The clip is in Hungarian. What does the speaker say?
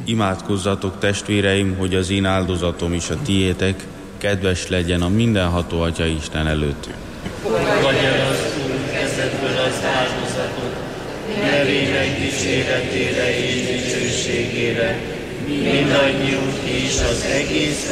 Imádkozzatok, testvéreim, hogy az én áldozatom és a tiétek kedves legyen a mindenható Atya Isten előtt. Fogadj el az Úr kezedből az áldozatot, nevének dicséretére és dicsőségére, mindannyiunk és az egész